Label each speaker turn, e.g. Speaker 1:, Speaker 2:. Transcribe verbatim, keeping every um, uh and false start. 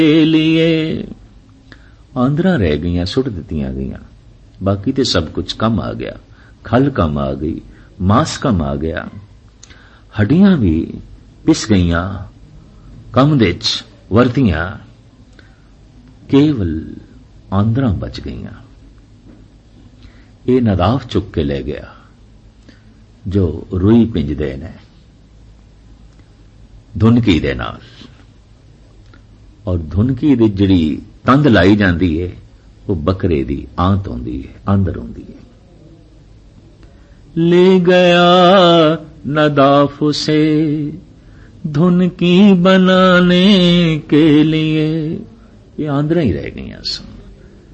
Speaker 1: लिए आंदरा रह गईयां, सुट दित्तियां गईयां। बाकी ते सब कुछ कम आ गया। खल कम आ गई, मांस कम आ गया, हड्डियां भी पिस गईयां, कम दे च वरतियां, केवल आंदरा बच गईयां। ये नदाफ चुक के ले गया जो रुई पिंजदे ने धुनकी दे नाल, और धुनकी दी जिहड़ी तंद लाई जांदी है वो बकरे दी आंत होंदी है, अंदर होंदी है। ले गया नदाफ उसे धुनकी बनाने के लिए, ये आंदरा ही रह गई सन।